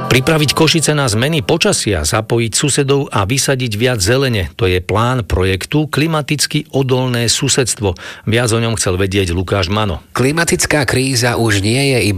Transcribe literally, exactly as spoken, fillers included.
Pripraviť Košice na zmeny počasia, zapojiť susedov a vysadiť viac zelene. To je plán projektu Klimaticky odolné susedstvo. Viac o ňom chcel vedieť Lukáš Mano. Klimatická kríza už nie je iba